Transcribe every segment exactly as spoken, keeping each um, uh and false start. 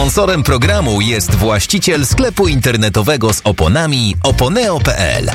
Sponsorem programu jest właściciel sklepu internetowego z oponami oponeo kropka p l.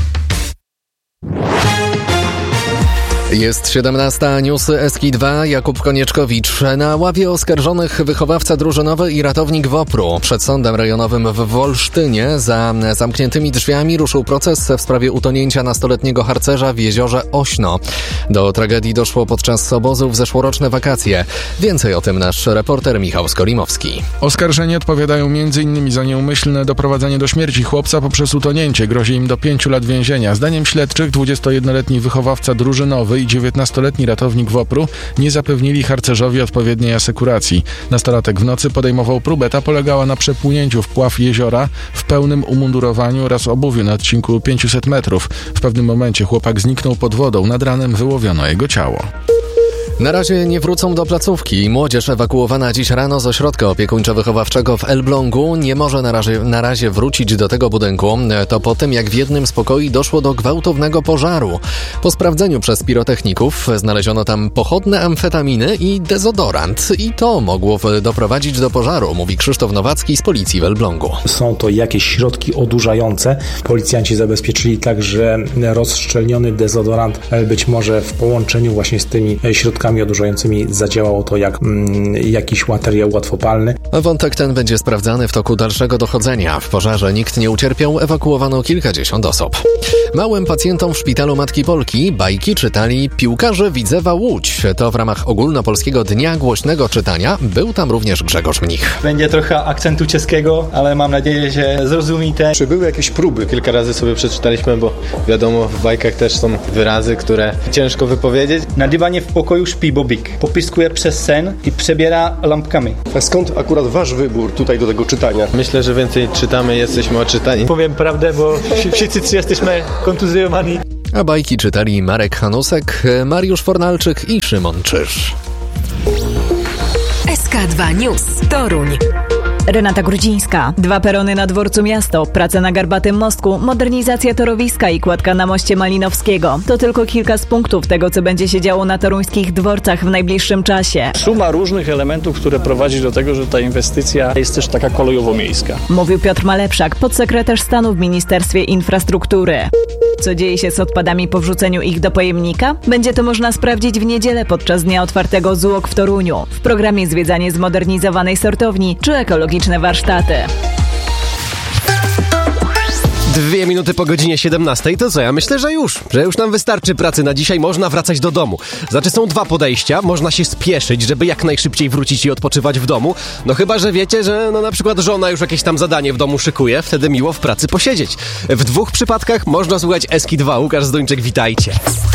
Jest siedemnasta, newsy Eski dwa, Jakub Konieczkowicz. Na ławie oskarżonych wychowawca drużynowy i ratownik WOPR-u. Przed sądem rejonowym w Wolsztynie za zamkniętymi drzwiami ruszył proces w sprawie utonięcia nastoletniego harcerza w jeziorze Ośno. Do tragedii doszło podczas obozu w zeszłoroczne wakacje. Więcej o tym nasz reporter Michał Skolimowski. Oskarżeni odpowiadają między innymi za nieumyślne doprowadzenie do śmierci chłopca poprzez utonięcie. Grozi im do pięciu lat więzienia. Zdaniem śledczych dwudziestojednoletni wychowawca drużynowy i dziewiętnastoletni ratownik WOPR-u nie zapewnili harcerzowi odpowiedniej asekuracji. Nastolatek w nocy podejmował próbę, ta polegała na przepłynięciu wpław jeziora w pełnym umundurowaniu oraz obuwiu na odcinku pięciuset metrów. W pewnym momencie chłopak zniknął pod wodą, nad ranem wyłowiono jego ciało. Na razie nie wrócą do placówki. Młodzież ewakuowana dziś rano z ośrodka opiekuńczo-wychowawczego w Elblągu nie może na razie, na razie wrócić do tego budynku. To po tym, jak w jednym z pokoi doszło do gwałtownego pożaru. Po sprawdzeniu przez pirotechników znaleziono tam pochodne amfetaminy i dezodorant. I to mogło doprowadzić do pożaru, mówi Krzysztof Nowacki z policji w Elblągu. Są to jakieś środki odurzające. Policjanci zabezpieczyli także rozszczelniony dezodorant, być może w połączeniu właśnie z tymi środkami odurzającymi zadziałało to jak mm, jakiś materiał łatwopalny. Wątek ten będzie sprawdzany w toku dalszego dochodzenia. W pożarze nikt nie ucierpiał, ewakuowano kilkadziesiąt osób. Małym pacjentom w szpitalu Matki Polki bajki czytali piłkarze Widzewa Łódź. To w ramach ogólnopolskiego Dnia Głośnego Czytania. Był tam również Grzegorz Mnich. Będzie trochę akcentu czeskiego, ale mam nadzieję, że zrozumicie. Czy były jakieś próby? Kilka razy sobie przeczytaliśmy, bo wiadomo, w bajkach też są wyrazy, które ciężko wypowiedzieć. Na dywanie w pokoju śpi Bobik. Popiskuje przez sen i przebiera lampkami. A skąd akurat wasz wybór tutaj do tego czytania? Myślę, że więcej czytamy, jesteśmy oczytani. Powiem prawdę, bo wszyscy jesteśmy kontuzjowani. A bajki czytali Marek Hanusek, Mariusz Fornalczyk i Szymon Czyż. S K dwa News Toruń. Renata Grudzińska. Dwa perony na dworcu Miasto, prace na Garbatym Mostku, modernizacja torowiska i kładka na moście Malinowskiego. To tylko kilka z punktów tego, co będzie się działo na toruńskich dworcach w najbliższym czasie. Suma różnych elementów, które prowadzi do tego, że ta inwestycja jest też taka kolejowo-miejska. Mówił Piotr Malepszak, podsekretarz stanu w Ministerstwie Infrastruktury. Co dzieje się z odpadami po wrzuceniu ich do pojemnika? Będzie to można sprawdzić w niedzielę podczas Dnia Otwartego Zułok w Toruniu. W programie zwiedzanie zmodernizowanej sortowni czy ekologiczne warsztaty. Dwie minuty po godzinie siedemnastej, to co? Ja myślę, że już, że już nam wystarczy pracy na dzisiaj, można wracać do domu. Znaczy są dwa podejścia, można się spieszyć, żeby jak najszybciej wrócić i odpoczywać w domu. No chyba, że wiecie, że no na przykład żona już jakieś tam zadanie w domu szykuje, wtedy miło w pracy posiedzieć. W dwóch przypadkach można słuchać Eski dwa. Łukasz Zdończyk, witajcie.